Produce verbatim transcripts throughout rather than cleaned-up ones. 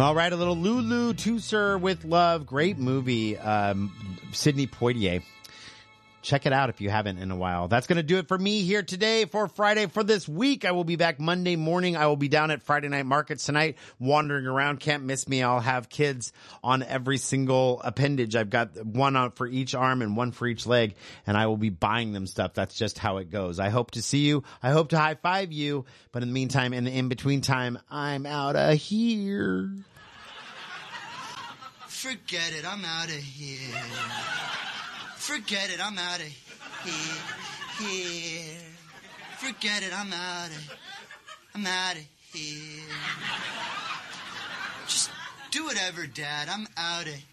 All right, a little Lulu Toussaint with Love. Great movie. Um, Sidney Poitier. Check it out if you haven't in a while. That's going to do it for me here today for Friday for this week. I will be back Monday morning. I will be down at Friday Night Markets tonight, wandering around. Can't miss me. I'll have kids on every single appendage. I've got one on for each arm and one for each leg, and I will be buying them stuff. That's just how it goes. I hope to see you. I hope to high five you. But in the meantime, in the in-between time, I'm out of here. Forget it. I'm out of here. Forget it, I'm out of here, here. Forget it, I'm out of, I'm out of here. Just do whatever, Dad, I'm out of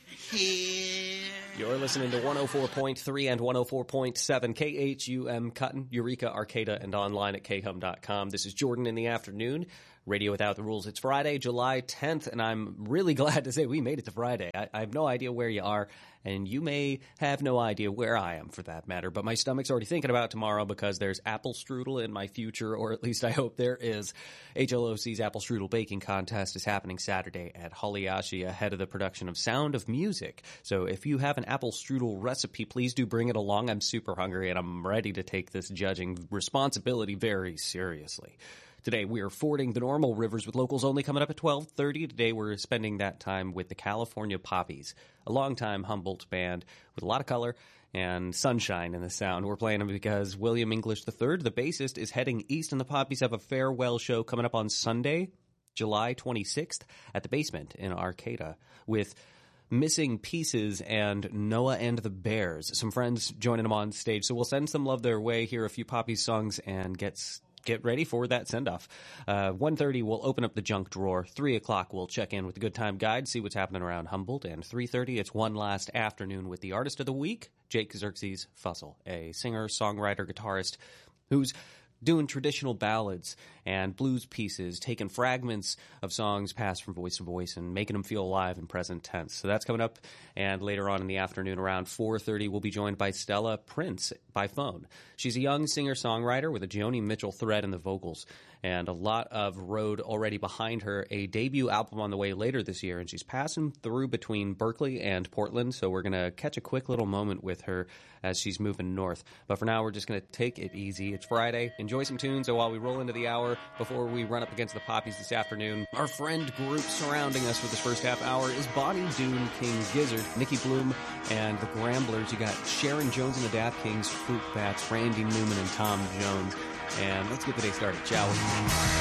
here. You're listening to one oh four point three and one oh four point seven K H U M Cotton, Eureka, Arcata, and online at k hum dot com. This is Jordan in the afternoon. Radio Without the Rules. It's Friday, July tenth, and I'm really glad to say we made it to Friday. I, I have no idea where you are, and you may have no idea where I am, for that matter, but my stomach's already thinking about tomorrow because there's apple strudel in my future, or at least I hope there is. H L O C's Apple Strudel Baking Contest is happening Saturday at Holiashi ahead of the production of Sound of Music. So if you have an apple strudel recipe, please do bring it along. I'm super hungry, and I'm ready to take this judging responsibility very seriously. Today, we are fording the normal rivers with locals only coming up at twelve thirty. Today, we're spending that time with the California Poppies, a longtime Humboldt band with a lot of color and sunshine in the sound. We're playing them because William English the third, the bassist, is heading east, and the Poppies have a farewell show coming up on Sunday, July twenty-sixth, at the Basement in Arcata with Missing Pieces and Noah and the Bears. Some friends joining them on stage. So we'll send some love their way, hear a few Poppies songs, and get Get ready for that send-off. Uh, one thirty, we'll open up the junk drawer. three o'clock, we'll check in with the Good Time Guide, see what's happening around Humboldt. And three thirty, it's one last afternoon with the Artist of the Week, Jake Xerxes Fussell, a singer, songwriter, guitarist who's doing traditional ballads and blues pieces, taking fragments of songs passed from voice to voice and making them feel alive in present tense. So that's coming up. And later on in the afternoon, around four thirty, we'll be joined by Stella Prince by phone. She's a young singer-songwriter with a Joni Mitchell thread in the vocals and a lot of road already behind her, a debut album on the way later this year, and she's passing through between Berkeley and Portland, so we're going to catch a quick little moment with her as she's moving north. But for now, we're just going to take it easy. It's Friday. Enjoy some tunes, and while we roll into the hour, before we run up against the Poppies this afternoon, our friend group surrounding us for this first half hour is Bonnie Doon, King Gizzard, Nikki Bloom, and the Gramblers. You got Sharon Jones and the Daft Kings, Fruit Bats, Randy Newman, and Tom Jones. And let's get the day started, shall we?